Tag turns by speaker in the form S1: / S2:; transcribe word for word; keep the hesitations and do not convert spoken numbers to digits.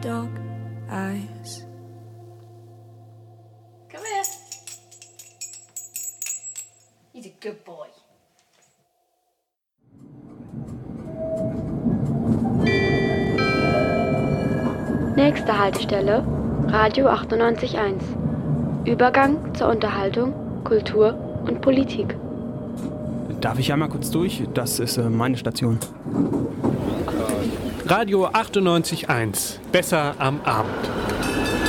S1: dog eyes.
S2: Come here. He's a good boy.
S3: Nächste Haltestelle, Radio achtundneunzig Komma eins. Übergang zur Unterhaltung, Kultur und Politik.
S4: Darf ich einmal kurz durch? Das ist äh, meine Station.
S5: Radio achtundneunzig Komma eins. Besser am Abend.